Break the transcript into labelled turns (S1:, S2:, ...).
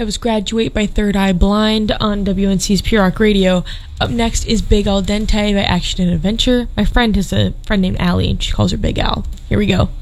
S1: That was Graduate by Third Eye Blind on WNC's Pure Rock Radio. Up next is Big Al Dente by Action and Adventure. My friend has a friend named Allie, and she calls her Big Al. Here we go.